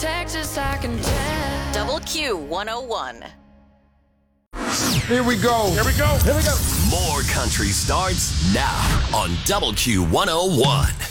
Texas, I can tell. Double Q 101. Here we go. Here we go. Here we go. More country starts now on Double Q 101.